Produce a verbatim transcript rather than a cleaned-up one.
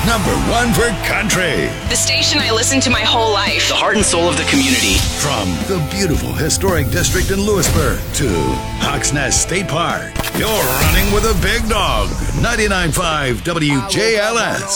number one for country. The station I listened to my whole life. The heart and soul of the community. From the beautiful historic district in Lewisburg to Hawks Nest State Park, you're running with a big dog. ninety-nine point five W J L S.